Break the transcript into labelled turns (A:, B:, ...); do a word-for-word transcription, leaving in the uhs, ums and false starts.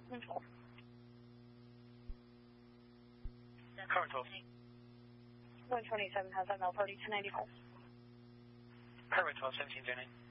A: Control.
B: Current twelve.
A: one twenty-seven has that mail party ten ninety-five.
B: Current twelve, seventeen oh nine.